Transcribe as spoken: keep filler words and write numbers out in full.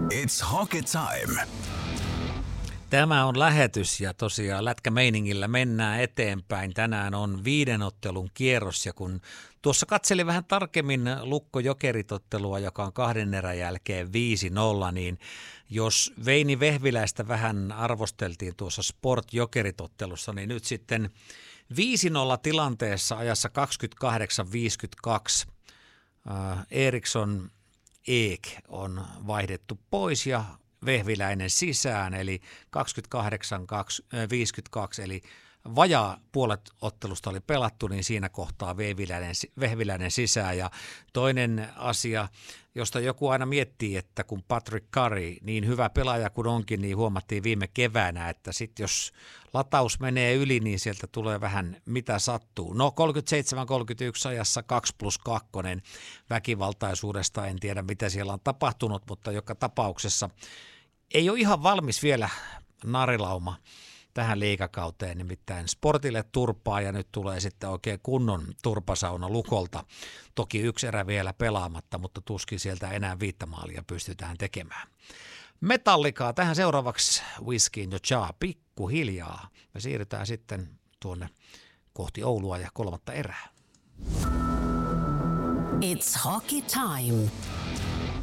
It's hockey time. Tämä on lähetys ja tosiaan lätkämeiningillä mennään eteenpäin. Tänään on viiden ottelun kierros ja kun tuossa katselin vähän tarkemmin Lukko-Jokerit-ottelua, joka on kahden erän jälkeen viisi nolla, niin jos Veini Vehviläistä vähän arvosteltiin tuossa Sport-Jokerit-ottelussa, niin nyt sitten viisi nolla tilanteessa ajassa kaksikymmentäkahdeksan viisikymmentäkaksi äh, Eriksson Eek on vaihdettu pois ja Vehviläinen sisään, eli kaksikymmentäkahdeksan viisikymmentäkaksi, eli vajaa puolet ottelusta oli pelattu, niin siinä kohtaa Vehviläinen, Vehviläinen sisään. Ja toinen asia, josta joku aina miettii, että kun Patrick Curry, niin hyvä pelaaja kuin onkin, niin huomattiin viime keväänä, että sitten jos lataus menee yli, niin sieltä tulee vähän mitä sattuu. No kolmekymmentäseitsemän kolmekymmentäyksi ajassa kaksi plus kaksi väkivaltaisuudesta, en tiedä mitä siellä on tapahtunut, mutta joka tapauksessa ei ole ihan valmis vielä narilauma tähän liigakauteen, nimittäin Sportille turpaa ja nyt tulee sitten oikein kunnon turpasauna Lukolta. Toki yksi erä vielä pelaamatta, mutta tuskin sieltä enää viittamaalia pystytään tekemään. Metallikaa tähän seuraavaksi Whiskey in the Jar, pikkuhiljaa. Me siirrytään sitten tuonne kohti Oulua ja kolmatta erää. It's hockey time.